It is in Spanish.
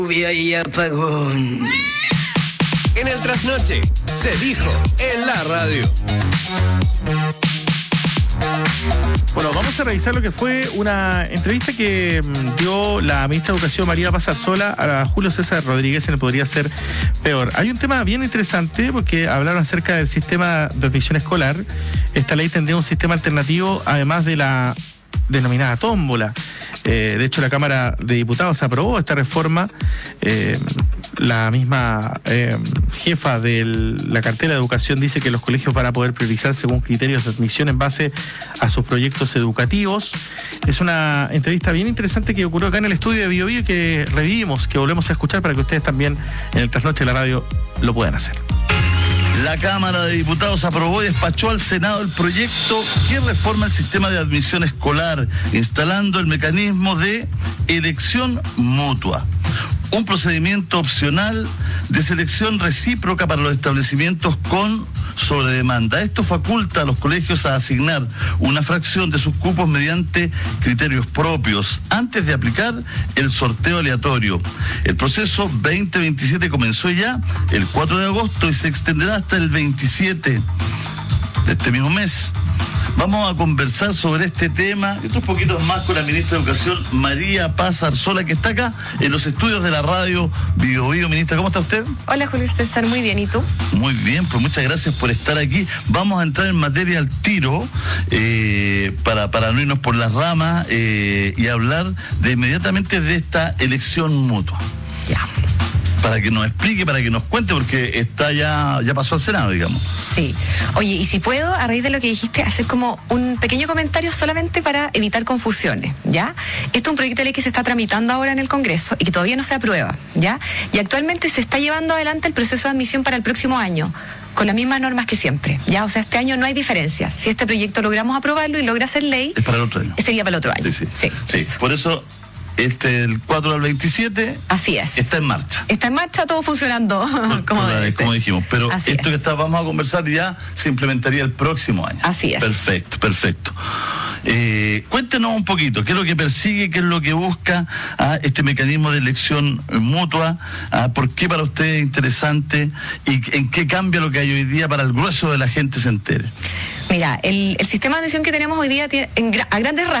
Lluvia y apagón. En el trasnoche se dijo en la radio. Bueno, vamos a revisar lo que fue una entrevista que dio la ministra de Educación María Paz Arzola a Julio César Rodríguez en el Podría Ser Peor. Hay un tema bien interesante porque hablaron acerca del sistema de admisión escolar. Esta ley tendría un sistema alternativo, además de la denominada tómbola. De hecho, la Cámara de Diputados aprobó esta reforma. La misma jefa de la cartera de educación dice que los colegios van a poder priorizar según criterios de admisión en base a sus proyectos educativos. Es una entrevista bien interesante que ocurrió acá en el estudio de Bio Bio y que revivimos, que volvemos a escuchar para que ustedes también en el trasnoche de la radio lo puedan hacer. La Cámara de Diputados aprobó y despachó al Senado el proyecto que reforma el sistema de admisión escolar, instalando el mecanismo de elección mutua. Un procedimiento opcional de selección recíproca para los establecimientos con sobredemanda. Esto faculta a los colegios a asignar una fracción de sus cupos mediante criterios propios antes de aplicar el sorteo aleatorio. El proceso 2027 comenzó ya el 4 de agosto y se extenderá hasta el 27 de este mismo mes. Vamos a conversar sobre este tema y otros poquitos más con la ministra de Educación, María Paz Arzola, que está acá en los estudios de la radio Bio Bio. Ministra, ¿cómo está usted? Hola, Julio César, muy bien, ¿y tú? Muy bien, pues muchas gracias por estar aquí. Vamos a entrar en materia al tiro para no irnos por las ramas y hablar inmediatamente de esta elección mutua. Ya. Para que nos explique, para que nos cuente, porque está ya pasó al Senado, digamos. Sí. Oye, y si puedo, a raíz de lo que dijiste, hacer como un pequeño comentario solamente para evitar confusiones, ¿ya? Esto es un proyecto de ley que se está tramitando ahora en el Congreso y que todavía no se aprueba, ¿ya? Y actualmente se está llevando adelante el proceso de admisión para el próximo año, con las mismas normas que siempre, ¿ya? O sea, este año no hay diferencia. Si este proyecto logramos aprobarlo y logra ser ley... Es para el otro año. Sería para el otro año. Sí. Por eso... el 4 al 27 así es. Está en marcha. Está en marcha, todo funcionando como dijimos. Pero así esto es. que vamos a conversar ya se implementaría el próximo año. Así es. Perfecto. Cuéntenos un poquito, ¿qué es lo que persigue, qué es lo que busca este mecanismo de elección mutua? ¿Por qué para usted es interesante? ¿Y en qué cambia lo que hay hoy día para el grueso de la gente se entere? Mira, el sistema de admisión que tenemos hoy día tiene, a grandes rasgos,